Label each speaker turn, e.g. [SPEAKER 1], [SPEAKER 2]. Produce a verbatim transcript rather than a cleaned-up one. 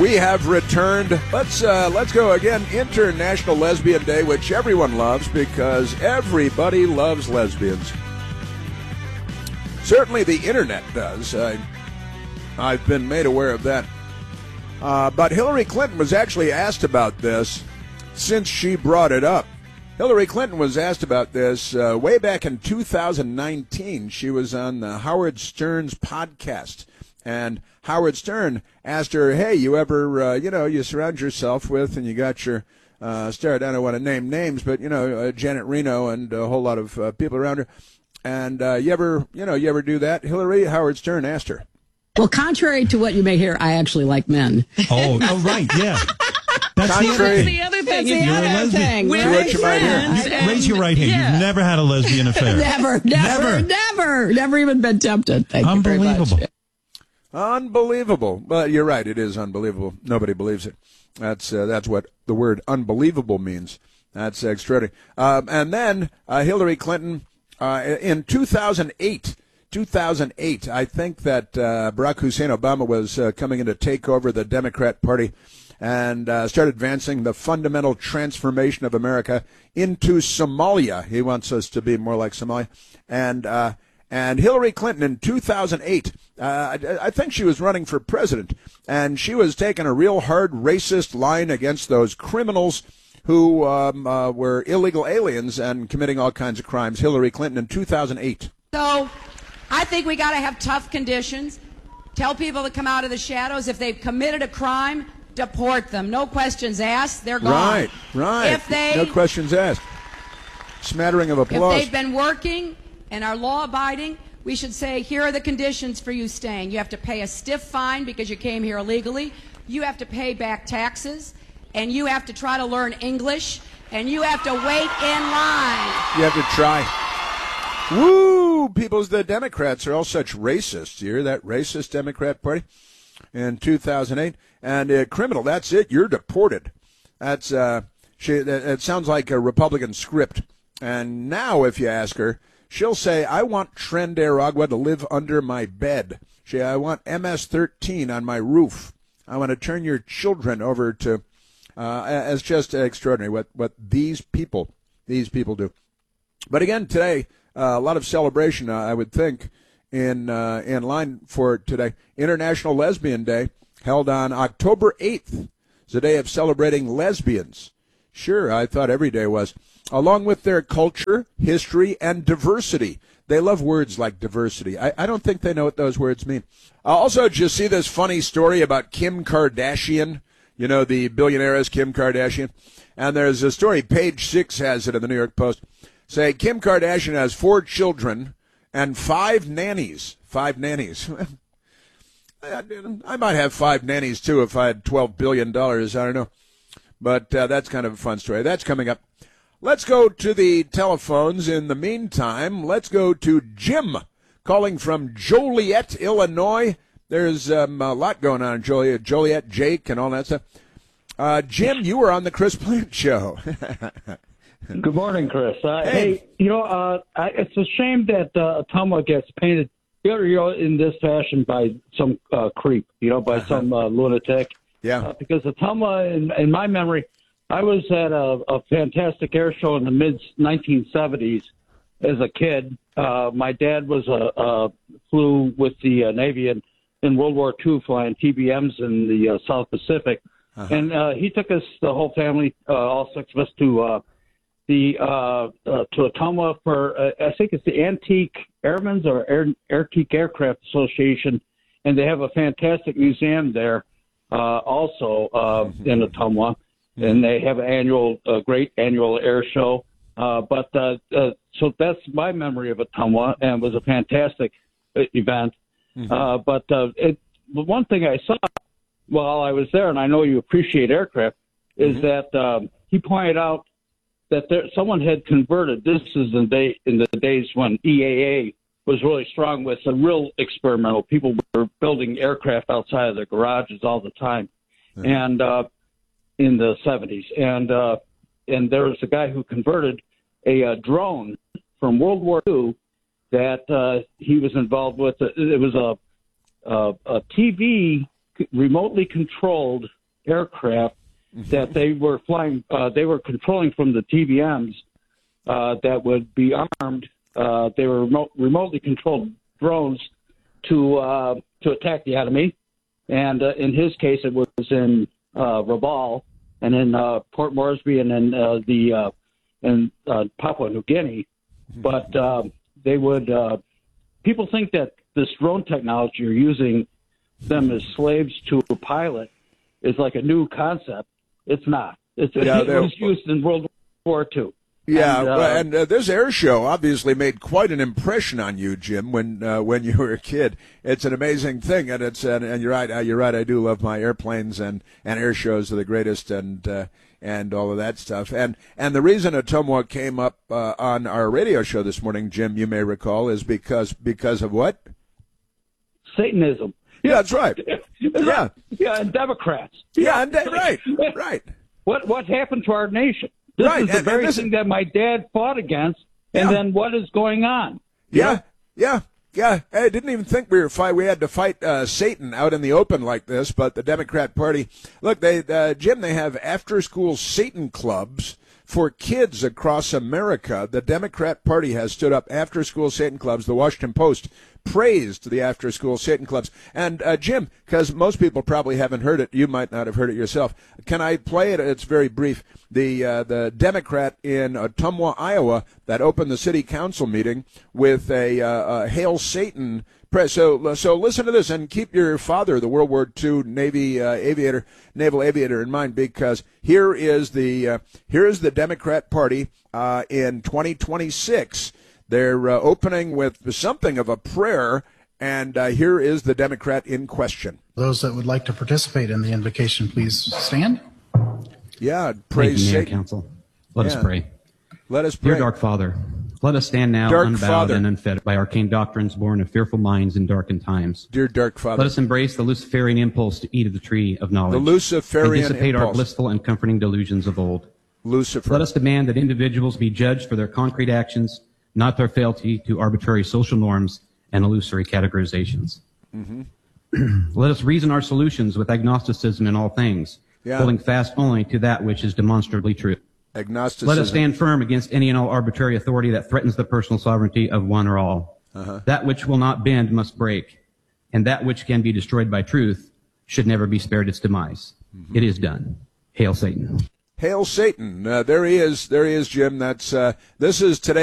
[SPEAKER 1] We have returned. Let's uh, let's go again. International Lesbian Day, which everyone loves because everybody loves lesbians. Certainly, the internet does. I, I've been made aware of that. Uh, but Hillary Clinton was actually asked about this since she brought it up. Hillary Clinton was asked about this uh, way back in two thousand nineteen. She was on the Howard Stern's podcast. And Howard Stern asked her, hey, you ever, uh, you know, you surround yourself with, and you got your uh, star, I don't want to name names, but, you know, uh, Janet Reno and a whole lot of uh, people around her. And uh, you ever, you know, you ever do that? Hillary, Howard Stern asked her.
[SPEAKER 2] Well, contrary to what you may hear, I actually like men.
[SPEAKER 3] Oh, oh right, yeah. That's
[SPEAKER 1] Contrary.
[SPEAKER 3] the other
[SPEAKER 2] That's
[SPEAKER 3] thing.
[SPEAKER 2] the
[SPEAKER 3] You're
[SPEAKER 2] other
[SPEAKER 3] a lesbian.
[SPEAKER 2] thing.
[SPEAKER 1] We're what you might hear.
[SPEAKER 3] You, raise your right hand.
[SPEAKER 2] Yeah.
[SPEAKER 3] You've never had a lesbian affair.
[SPEAKER 2] Never, never,
[SPEAKER 3] Never.
[SPEAKER 2] never, never even been tempted. Thank
[SPEAKER 3] Unbelievable.
[SPEAKER 2] you very much.
[SPEAKER 1] Unbelievable. But you're right, it is unbelievable. Nobody believes it. That's uh, that's what the word unbelievable means. That's extraordinary. Um, and then uh, Hillary Clinton, uh, in two thousand eight, two thousand eight, I think that uh, Barack Hussein Obama was uh, coming in to take over the Democrat Party and uh, start advancing the fundamental transformation of America into Somalia. He wants us to be more like Somalia. And uh, and Hillary Clinton in two thousand eight, uh, I, I think she was running for president, and she was taking a real hard racist line against those criminals who um, uh, were illegal aliens and committing all kinds of crimes. Hillary Clinton in two thousand eight.
[SPEAKER 4] So I think we got to have tough conditions. Tell people to come out of the shadows. If they've committed a crime, deport them. No questions asked. They're gone.
[SPEAKER 1] Right, right.
[SPEAKER 4] If they,
[SPEAKER 1] no questions asked. Smattering of applause.
[SPEAKER 4] If they've been working and are law-abiding, we should say, here are the conditions for you staying. You have to pay a stiff fine because you came here illegally. You have to pay back taxes. And you have to try to learn English. And you have to wait in line.
[SPEAKER 1] You have to try. Woo! Peoples, the Democrats are all such racists. You hear that racist Democrat Party in two thousand eight? And uh, criminal, that's it. You're deported. That's uh, she. That, it sounds like a Republican script. And now, if you ask her, she'll say, "I want Tren de Aragua to live under my bed. She, I want M S thirteen on my roof. I want to turn your children over to." Uh, it's just extraordinary what what these people these people do. But again, today uh, a lot of celebration. Uh, I would think in uh, in line for today, International Lesbian Day. Held on October eighth. It's a day of celebrating lesbians. Sure, I thought every day was. Along with their culture, history, and diversity. They love words like diversity. I, I don't think they know what those words mean. Uh, also, did you see this funny story about Kim Kardashian? You know, the billionaire Kim Kardashian? And there's a story, page six has it in the New York Post, say Kim Kardashian has four children and five nannies. Five nannies. I might have five nannies, too, if I had twelve billion dollars. I don't know. But uh, that's kind of a fun story. That's coming up. Let's go to the telephones. In the meantime, let's go to Jim calling from Joliet, Illinois. There's um, a lot going on in Joliet, Joliet, Jake, and all that stuff. Uh, Jim, you were on the Chris Plant Show.
[SPEAKER 5] Good morning, Chris. Uh,
[SPEAKER 1] hey.
[SPEAKER 5] hey, you know, uh, I, it's a shame that uh, Ottumwa gets painted you know, in this fashion by some uh, creep, you know, by uh-huh. some uh, lunatic.
[SPEAKER 1] Yeah.
[SPEAKER 5] Uh, because Ottumwa, in, in my memory, I was at a, a fantastic air show in the mid nineteen seventies as a kid. Uh, my dad was a, a flew with the uh, Navy in, in World War Two, flying T B Ms in the uh, South Pacific, uh-huh. and uh, he took us, the whole family, uh, all six of us, to uh, the uh, uh, to Ottumwa for uh, I think it's the Antique Airmen's or Air, Antique Aircraft Association, and they have a fantastic museum there, uh, also uh, mm-hmm. in Ottumwa, mm-hmm. and they have an annual, uh, great annual air show. Uh, but uh, uh, so that's my memory of Ottumwa, and it was a fantastic uh, event. Mm-hmm. Uh, but uh, it, the one thing I saw while I was there, and I know you appreciate aircraft, is mm-hmm. that um, he pointed out that there, someone had converted. This is in, day, in the days when E A A was really strong with the real experimental. People were building aircraft outside of their garages all the time, mm-hmm. and uh, in the seventies. And uh, and there was a guy who converted a, a drone from World War Two that uh, he was involved with. It was a, a, a T V remotely controlled aircraft that they were flying. Uh, they were controlling from the T B Ms uh, that would be armed. Uh, they were remote, remotely controlled drones to uh, to attack the enemy. And uh, in his case, it was in uh, Rabaul and in uh, Port Moresby and in uh, the uh, in uh, Papua New Guinea. But uh, they would. Uh, people think that this drone technology, you're using them as slaves to a pilot, is like a new concept. It's not. It's,
[SPEAKER 1] Yeah,
[SPEAKER 5] it was used in World War Two.
[SPEAKER 1] Yeah,
[SPEAKER 5] and, uh,
[SPEAKER 1] well, and uh, this air show obviously made quite an impression on you, Jim, when uh, when you were a kid. It's an amazing thing, and it's and, and you're right. Uh, you're right. I do love my airplanes, and, and air shows are the greatest, and uh, and all of that stuff. And and the reason Ottumwa came up uh, on our radio show this morning, Jim, you may recall, is because because of what?
[SPEAKER 5] Satanism.
[SPEAKER 1] Yeah, that's right. Yeah,
[SPEAKER 5] yeah, and Democrats.
[SPEAKER 1] yeah, and that, right, right.
[SPEAKER 5] What what happened to our nation? This
[SPEAKER 1] Right,
[SPEAKER 5] is the
[SPEAKER 1] and-
[SPEAKER 5] very
[SPEAKER 1] and this-
[SPEAKER 5] thing that my dad fought against. And
[SPEAKER 1] Yeah.
[SPEAKER 5] then what is going on?
[SPEAKER 1] Yeah, yeah, yeah. I didn't even think we were fight. We had to fight uh, Satan out in the open like this. But the Democrat Party, look, they uh, Jim, they have after-school Satan clubs for kids across America. The Democrat Party has stood up after-school Satan clubs. The Washington Post praised the after-school Satan clubs. And uh, Jim, because most people probably haven't heard it, you might not have heard it yourself. Can I play it? It's very brief. The uh, the Democrat in Ottumwa, Iowa, that opened the city council meeting with a, uh, a Hail Satan press. So so listen to this and keep your father, the World War Two Navy uh, aviator, naval aviator, in mind, because here is the uh, here is the Democrat Party uh, in twenty twenty-six. They're uh, opening with something of a prayer, and uh, here is the Democrat in question.
[SPEAKER 6] Those that would like to participate in the invocation, please stand.
[SPEAKER 1] Yeah,
[SPEAKER 7] Thank
[SPEAKER 1] praise
[SPEAKER 7] you, Mayor
[SPEAKER 1] Satan.
[SPEAKER 7] Council. Let
[SPEAKER 1] Yeah.
[SPEAKER 7] us pray.
[SPEAKER 1] Let us pray.
[SPEAKER 7] Dear Dark Father, let us stand now
[SPEAKER 1] Dark
[SPEAKER 7] unbowed
[SPEAKER 1] Father.
[SPEAKER 7] and unfed by arcane doctrines born of fearful minds in darkened times.
[SPEAKER 1] Dear Dark Father.
[SPEAKER 7] Let us embrace the Luciferian impulse to eat of the tree of knowledge.
[SPEAKER 1] The Luciferian
[SPEAKER 7] and dissipate our
[SPEAKER 1] impulse.
[SPEAKER 7] blissful and comforting delusions of old.
[SPEAKER 1] Lucifer.
[SPEAKER 7] Let us demand that individuals be judged for their concrete actions, not their fealty to arbitrary social norms and illusory categorizations.
[SPEAKER 1] Mm-hmm.
[SPEAKER 7] Let us reason our solutions with agnosticism in all things,
[SPEAKER 1] Yeah.
[SPEAKER 7] holding fast only to that which is demonstrably true.
[SPEAKER 1] Agnosticism.
[SPEAKER 7] Let us stand firm against any and all arbitrary authority that threatens the personal sovereignty of one or all.
[SPEAKER 1] Uh-huh.
[SPEAKER 7] That which will not bend must break, and that which can be destroyed by truth should never be spared its demise.
[SPEAKER 1] Mm-hmm.
[SPEAKER 7] It is done. Hail Satan.
[SPEAKER 1] Hail Satan. Uh, there he is. There he is, Jim. That's uh, this is today.